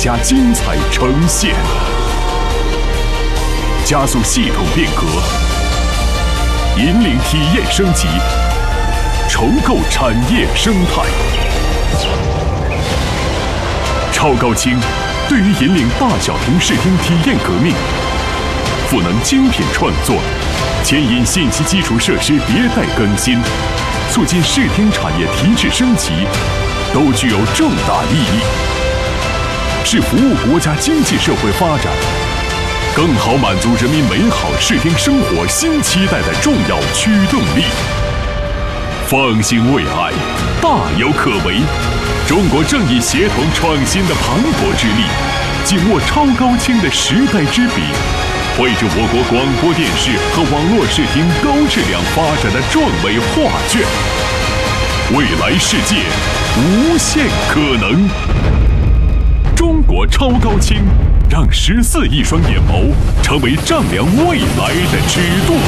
家精彩呈现，加速系统变革，引领体验升级，重构产业生态。超高清对于引领大小屏视听体验革命，赋能精品创作，牵引信息基础设施迭代更新，促进视听产业提质升级，都具有重大意义，是服务国家经济社会发展，更好满足人民美好视听生活新期待的重要驱动力。放心未来，大有可为。中国正以协同创新的磅礴之力，紧握超高清的时代之笔，绘制我国广播电视和网络视听高质量发展的壮美画卷。未来世界无限可能。中国超高清，让14亿双眼眸成为丈量未来的尺度。